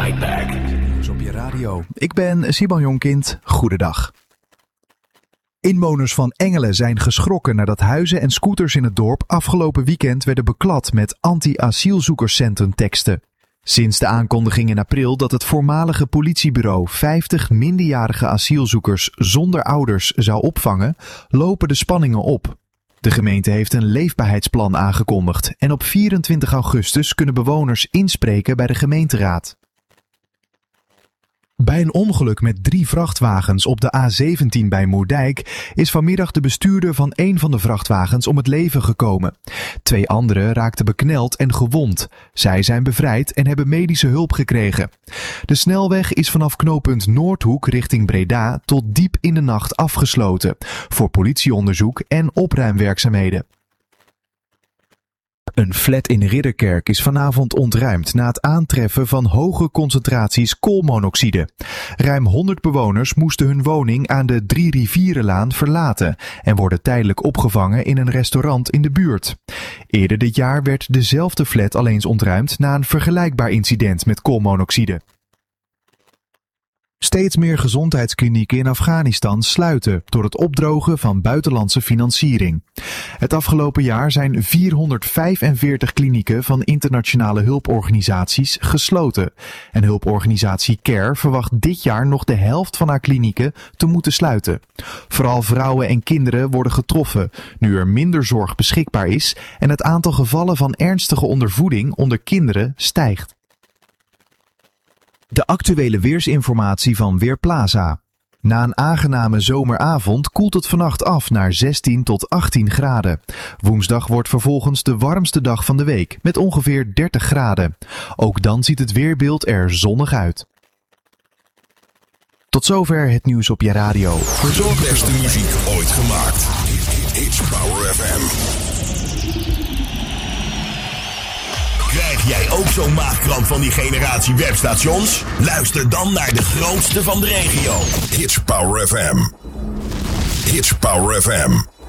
Nightpack. Op je radio. Ik ben Siban Jonkind. Goedendag. Inwoners van Engelen zijn geschrokken nadat huizen en scooters in het dorp afgelopen weekend werden beklad met anti-asielzoekerscentrum teksten. Sinds de aankondiging in april dat het voormalige politiebureau 50 minderjarige asielzoekers zonder ouders zou opvangen, lopen de spanningen op. De gemeente heeft een leefbaarheidsplan aangekondigd en op 24 augustus kunnen bewoners inspreken bij de gemeenteraad. Bij een ongeluk met 3 vrachtwagens op de A17 bij Moerdijk is vanmiddag de bestuurder van één van de vrachtwagens om het leven gekomen. 2 anderen raakten bekneld en gewond. Zij zijn bevrijd en hebben medische hulp gekregen. De snelweg is vanaf knooppunt Noordhoek richting Breda tot diep in de nacht afgesloten voor politieonderzoek en opruimwerkzaamheden. Een flat in Ridderkerk is vanavond ontruimd na het aantreffen van hoge concentraties koolmonoxide. Ruim 100 bewoners moesten hun woning aan de 3 Rivierenlaan verlaten en worden tijdelijk opgevangen in een restaurant in de buurt. Eerder dit jaar werd dezelfde flat al eens ontruimd na een vergelijkbaar incident met koolmonoxide. Steeds meer gezondheidsklinieken in Afghanistan sluiten door het opdrogen van buitenlandse financiering. Het afgelopen jaar zijn 445 klinieken van internationale hulporganisaties gesloten. En hulporganisatie CARE verwacht dit jaar nog de helft van haar klinieken te moeten sluiten. Vooral vrouwen en kinderen worden getroffen, nu er minder zorg beschikbaar is en het aantal gevallen van ernstige ondervoeding onder kinderen stijgt. De actuele weersinformatie van Weerplaza. Na een aangename zomeravond koelt het vannacht af naar 16 tot 18 graden. Woensdag wordt vervolgens de warmste dag van de week met ongeveer 30 graden. Ook dan ziet het weerbeeld er zonnig uit. Tot zover het nieuws op je radio. De beste muziek ooit gemaakt. It's Power FM. Krijg jij ook zo'n maagkramp van die generatie webstations? Luister dan naar de grootste van de regio. It's Power FM. It's Power FM.